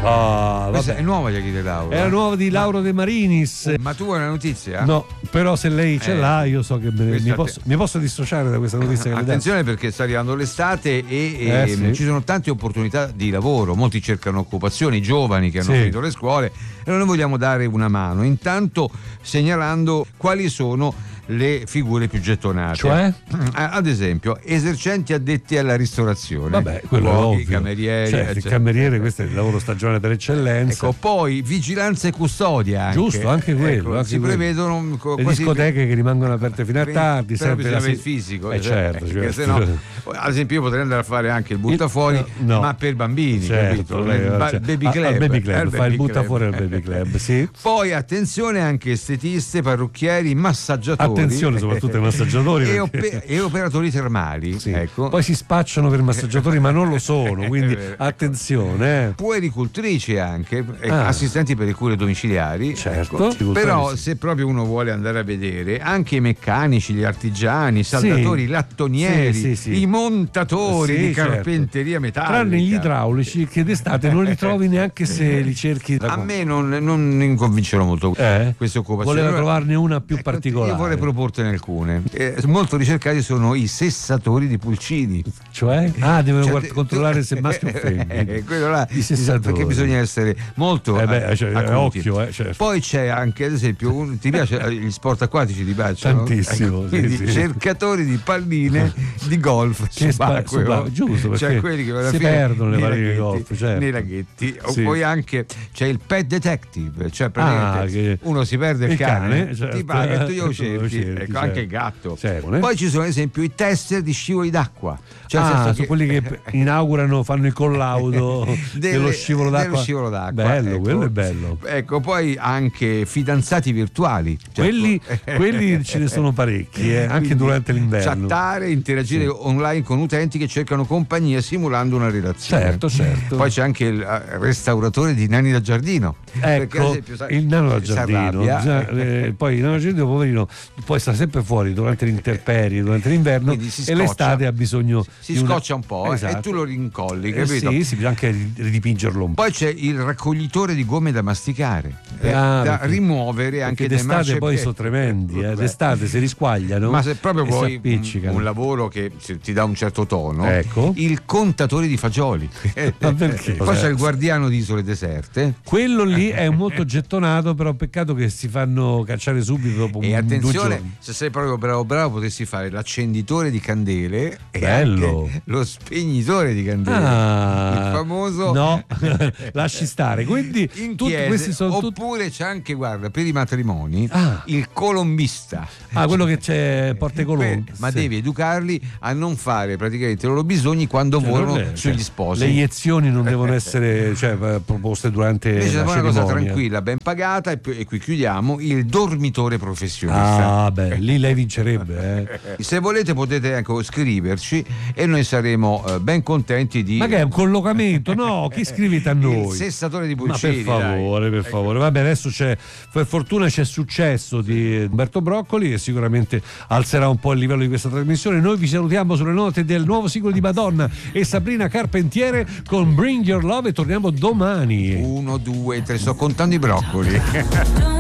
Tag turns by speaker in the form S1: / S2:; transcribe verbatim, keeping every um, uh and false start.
S1: Ah,
S2: Questa
S1: vabbè.
S2: è nuova Jackie De Lauro.
S1: È la nuova di Lauro De Marinis.
S2: Ma tu vuoi una notizia?
S1: No, però se lei ce
S2: Eh,
S1: l'ha, io so che me-
S2: questa
S1: mi,
S2: te-
S1: posso, mi posso dissociare da questa notizia che le dà.
S2: Attenzione, perché sta arrivando l'estate e, e
S1: Eh, sì.
S2: ci sono tante opportunità di lavoro, molti cercano occupazioni, i giovani che hanno
S1: Sì.
S2: finito le scuole, e noi vogliamo dare una mano, intanto segnalando quali sono le figure più gettonate.
S1: Cioè?
S2: Ad esempio, esercenti addetti alla ristorazione.
S1: Vabbè, quello è
S2: cuochi,
S1: ovvio.
S2: camerieri,
S1: Certo, il
S2: eccetera.
S1: cameriere, questo è il lavoro stagionale per eccellenza.
S2: Ecco, poi vigilanza e custodia anche.
S1: Giusto, anche quello,
S2: Ecco,
S1: anche
S2: si
S1: quello.
S2: prevedono co-
S1: Le
S2: quasi-
S1: discoteche che rimangono aperte fino a tardi,
S2: però
S1: serve
S2: bisogna
S1: la
S2: avere il
S1: si-
S2: fisico,
S1: Eh,
S2: cioè,
S1: certo,
S2: perché
S1: certo.
S2: sennò, ad esempio, io potrei andare a fare anche il buttafuori,
S1: Il- no.
S2: ma per bambini,
S1: Certo,
S2: capito?
S1: lei-
S2: Il ba-
S1: cioè,
S2: baby
S1: al-
S2: club,
S1: al baby club,
S2: al
S1: fa il
S2: baby
S1: butta
S2: club.
S1: fuori al baby club, sì.
S2: Poi attenzione anche estetiste, parrucchieri, massaggiatori.
S1: Attenzione soprattutto ai massaggiatori,
S2: e,
S1: perché-
S2: ope- e operatori termali.
S1: Sì.
S2: Ecco.
S1: Poi si spacciano per massaggiatori, ma non lo sono, quindi
S2: È vero.
S1: attenzione. eh.
S2: Puericultrici anche, eh,
S1: Ah.
S2: assistenti per le cure domiciliari.
S1: Certo.
S2: ecco. Però se proprio uno vuole andare a vedere, anche i meccanici, gli artigiani, i saldatori, i lattonieri,
S1: Sì, sì, sì.
S2: i montatori
S1: Sì,
S2: di
S1: certo.
S2: carpenteria metallica.
S1: Tranne gli idraulici che d'estate non li trovi neanche se li cerchi.
S2: A me non, non mi convincono molto
S1: Eh?
S2: queste occupazioni.
S1: Voleva
S2: Allora,
S1: trovarne una più
S2: ecco,
S1: particolare.
S2: Io vorrei proportene alcune. Eh, molto ricercati sono i sessatori di pulcini.
S1: Cioè? Ah, devono
S2: Cioè,
S1: guard-
S2: tu-
S1: controllare se maschio o femmina.
S2: Eh, quello là,
S1: I sessatori.
S2: perché bisogna essere molto
S1: Eh beh,
S2: eh,
S1: cioè,
S2: acuti.
S1: occhio, eh, certo.
S2: Poi c'è anche, ad esempio, un- ti piace gli sport acquatici, ti piacciono?
S1: Tantissimo,
S2: Ecco,
S1: sì,
S2: quindi
S1: sì.
S2: cercatori di palline di golf
S1: Che spa-
S2: subacqueo.
S1: subacqueo, giusto,
S2: Cioè
S1: perché
S2: quelli che alla
S1: si
S2: fine
S1: perdono le
S2: nei
S1: palline di
S2: laghetti,
S1: golf, certo.
S2: nei laghetti. O
S1: Sì.
S2: poi anche c'è il pet detective, cioè praticamente
S1: Ah, che-
S2: uno si perde il,
S1: il cane,
S2: cane,
S1: certo.
S2: ti paga e tu glielo
S1: Tu lo
S2: cerchi,
S1: cerchi,
S2: ecco,
S1: certo.
S2: anche il gatto.
S1: Certo.
S2: Poi ci sono ad esempio i tester di scivoli d'acqua. Cioè, nel
S1: Ah,
S2: senso
S1: sono quelli che inaugurano, fanno il collaudo
S2: Delle-
S1: dello scivolo d'acqua.
S2: dello scivolo d'acqua,
S1: Bello,
S2: ecco.
S1: quello è bello.
S2: Ecco, poi anche fidanzati virtuali. Cioè,
S1: Quelli,
S2: ecco.
S1: quelli ce ne sono parecchi, eh, anche
S2: Quindi
S1: durante l'inverno.
S2: Chattare, interagire
S1: Sì.
S2: online con utenti che cercano compagnia simulando una relazione.
S1: Certo, certo.
S2: Poi c'è anche il eh, restauratore di nani da giardino. Perché, ad
S1: Ecco,
S2: esempio, sa-
S1: il nano da
S2: si
S1: giardino,
S2: arrabbia.
S1: bisogna- eh, poi il nano da giardino, poverino, poi sta sempre fuori durante l'interperie, durante l'inverno,
S2: Quindi si
S1: e
S2: scoccia.
S1: l'estate ha bisogno
S2: Si
S1: di una-
S2: scoccia un po' eh,
S1: Esatto.
S2: e tu lo rincolli,
S1: Eh,
S2: capito?
S1: sì, sì, bisogna anche ridipingerlo un po'.
S2: Poi c'è il raccoglitore di gomme da masticare, eh,
S1: Ah,
S2: da
S1: perché-
S2: rimuovere anche
S1: Perché
S2: dai
S1: d'estate poi
S2: marciapiedi.
S1: sono tremendi, eh,
S2: Beh.
S1: d'estate si risquagliano.
S2: Ma se proprio
S1: e
S2: vuoi
S1: si
S2: un,
S1: appiccicano.
S2: un lavoro che se ti dà un certo tono,
S1: Ecco.
S2: il contatore di fagioli.
S1: Ma perché?
S2: Poi c'è il guardiano di isole deserte.
S1: Quello lì è molto gettonato, però peccato che si fanno cacciare subito dopo
S2: E
S1: un, due
S2: attenzione,
S1: giorni.
S2: se sei proprio bravo bravo potresti fare l'accenditore di candele e
S1: Bello.
S2: anche lo spegnitore di candele.
S1: Ah,
S2: il famoso
S1: no, lasci stare. Quindi
S2: in
S1: tutti
S2: chiese,
S1: questi sono tutti.
S2: oppure c'è anche, guarda, per i matrimoni
S1: Ah.
S2: il colombista.
S1: Ah, quello che c'è porta i colombi.
S2: Beh, ma
S1: Sì.
S2: devi educarli a non fare praticamente i loro bisogni quando
S1: Cioè,
S2: volano
S1: non è-
S2: sugli
S1: cioè,
S2: sposi.
S1: Le iniezioni non devono essere, cioè, eh, proposte durante
S2: Invece
S1: la
S2: è una cosa
S1: cerimonia.
S2: tranquilla, ben pagata, e, poi- e qui chiudiamo, il dormitore professionista.
S1: Ah, beh, lì lei vincerebbe, eh.
S2: Se volete potete anche scriverci e noi saremo eh, ben contenti di...
S1: Ma che è un collocamento? No, chi scrivete a noi?
S2: Il sessatore di
S1: Ma
S2: Pulcini.
S1: per favore, per favore. Vabbè, adesso c'è, per fortuna c'è successo di Umberto Broccoli, e sicuramente alzerà un po' il livello di questa trasmissione. Noi vi salutiamo sulle note del nuovo singolo di Madonna e Sabrina Carpentiere con Bring Your Love, e torniamo domani.
S2: Uno, due, tre, sto contando i broccoli.